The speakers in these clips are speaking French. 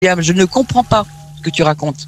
Je ne comprends pas ce que tu racontes.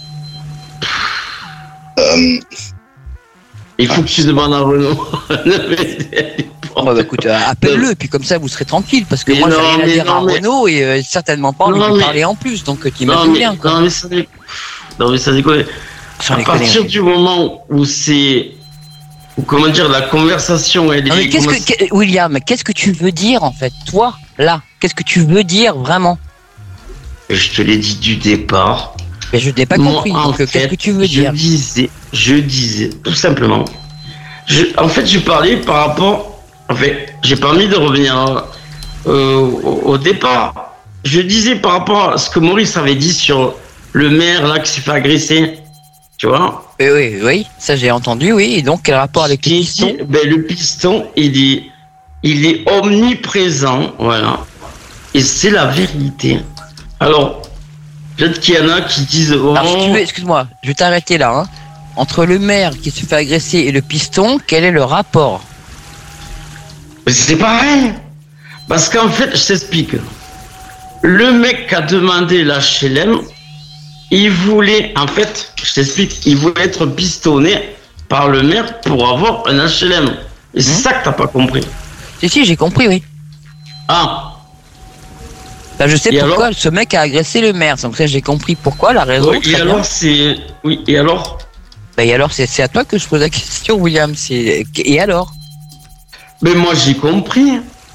Il faut que tu demandes à Renaud. Écoute, appelle-le, puis comme ça vous serez tranquille, parce que moi j'ai rien à dire à Renaud et certainement pas envie de lui parler en plus, donc t'imagines bien. Quoi. Non mais ça déconne. À partir du moment où c'est, comment dire, la conversation elle est. William, qu'est-ce que tu veux dire en fait, toi, là, qu'est-ce que tu veux dire vraiment? Je te l'ai dit du départ. Mais je n'ai pas compris. Donc, qu'est-ce que tu veux dire? Je disais, tout simplement. Je parlais par rapport. En fait, j'ai pas envie de revenir au départ. Je disais par rapport à ce que Maurice avait dit sur le maire là qui s'est fait agresser. Tu vois? Oui, ça j'ai entendu, oui. Et donc, quel rapport avec le piston? Le piston, il est omniprésent, voilà. Et c'est la vérité. Alors, peut-être qu'il y en a qui disent... Oh, alors, si tu veux, excuse-moi, je vais t'arrêter là. Hein. Entre le maire qui se fait agresser et le piston, quel est le rapport? Mais c'est pareil. Parce qu'en fait, je t'explique. Le mec qui a demandé l'HLM, il voulait, en fait, je t'explique, il voulait être pistonné par le maire pour avoir un HLM. Et c'est ça que t'as pas compris. Si, j'ai compris, oui. Ah. Ben, je sais pourquoi ce mec a agressé le maire. Donc ça, j'ai compris pourquoi, la raison. Oui, et alors, c'est... Oui, et alors? Ben, et alors, c'est à toi que je pose la question, William. Et alors? Mais moi, j'ai compris.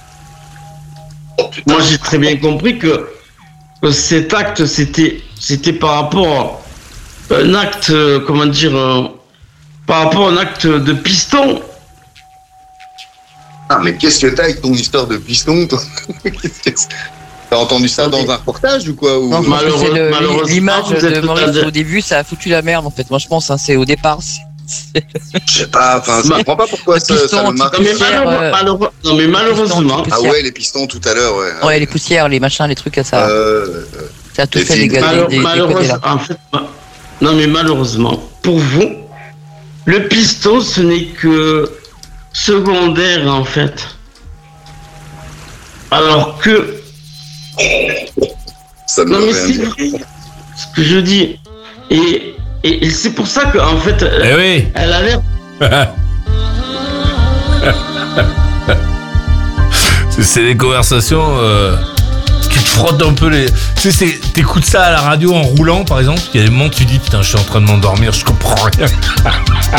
Moi, j'ai très bien compris que cet acte, c'était par rapport à un acte, comment dire, par rapport à un acte de piston. Ah, mais qu'est-ce que t'as avec ton histoire de piston, toi? T'as entendu ça dans un reportage ou quoi? Non, malheureusement, l'image de Maurice au début, ça a foutu la merde, en fait. Moi, je pense, hein, c'est au départ. Je sais pas, enfin, je comprends pas pourquoi ça me marque. Non, mais malheureusement. Ah ouais, les pistons tout à l'heure, ouais. Ouais, les poussières, les machins, les trucs à ça. Ça a tout fait des côtés là. En fait, non, mais malheureusement, pour vous, le piston, ce n'est que secondaire, en fait. Alors que. Ça me non, mais c'est vrai. Ce que je dis. Et c'est pour ça qu'en fait, elle a l'air. C'est des conversations qui te frottent un peu les. Tu sais, t'écoutes ça à la radio en roulant, par exemple. Il y a des moments où tu dis putain, je suis en train de m'endormir, je comprends rien.